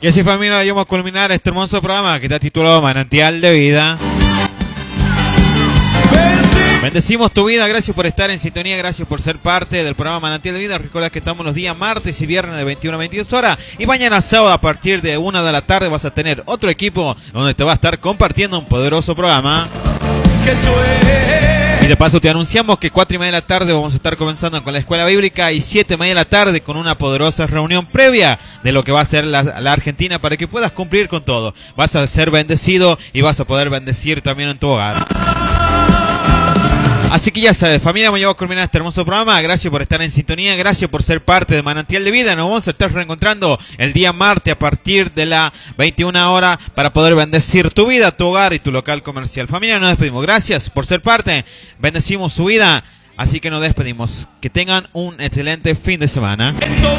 Y así, familia, vamos a culminar este hermoso programa que está titulado Manantial de Vida. Bendecimos tu vida, gracias por estar en sintonía, gracias por ser parte del programa Manantial de Vida. Recuerda que estamos los días martes y viernes de 21 a 22 horas. Y mañana sábado a partir de 1 de la tarde vas a tener otro equipo donde te va a estar compartiendo un poderoso programa. Y de paso te anunciamos que 4:30 de la tarde vamos a estar comenzando con la escuela bíblica y 7:30 de la tarde con una poderosa reunión previa de lo que va a ser la Argentina para que puedas cumplir con todo. Vas a ser bendecido y vas a poder bendecir también en tu hogar. Así que ya sabes, familia, me llevo a culminar este hermoso programa. Gracias por estar en sintonía, gracias por ser parte de Manantial de Vida. Nos vamos a estar reencontrando el día martes a partir de las 21 horas para poder bendecir tu vida, tu hogar y tu local comercial. Familia, nos despedimos. Gracias por ser parte. Bendecimos su vida. Así que nos despedimos. Que tengan un excelente fin de semana.